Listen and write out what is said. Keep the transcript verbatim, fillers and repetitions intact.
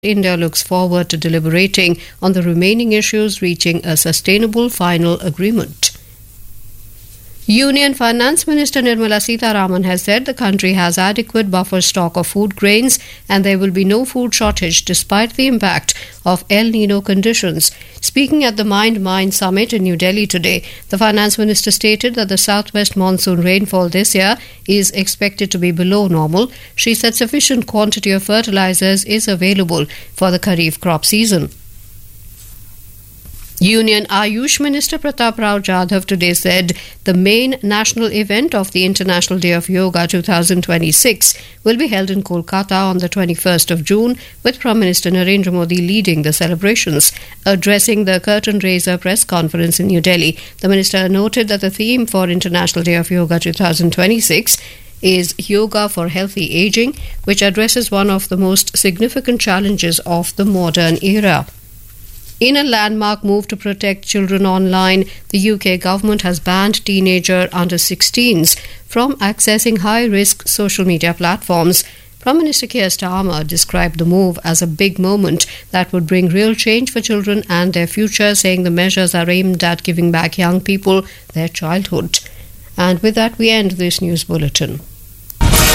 India looks forward to deliberating on the remaining issues, reaching a sustainable final agreement. Union Finance Minister Nirmala Sitharaman has said the country has adequate buffer stock of food grains and there will be no food shortage despite the impact of El Nino conditions. Speaking at the Mind Mind Summit in New Delhi today, the Finance Minister stated that the southwest monsoon rainfall this year is expected to be below normal. She said sufficient quantity of fertilizers is available for the Kharif crop season. Union Ayush Minister Pratap Rao Jadhav today said the main national event of the International Day of Yoga twenty twenty-six will be held in Kolkata on the twenty-first of June, with Prime Minister Narendra Modi leading the celebrations. Addressing the curtain raiser press conference in New Delhi, the minister noted that the theme for International Day of Yoga twenty twenty-six is Yoga for Healthy Aging, which addresses one of the most significant challenges of the modern era. In a landmark move to protect children online, the U K government has banned teenager under sixteens from accessing high-risk social media platforms. Prime Minister Keir Starmer described the move as a big moment that would bring real change for children and their future, saying the measures are aimed at giving back young people their childhood. And with that, we end this news bulletin.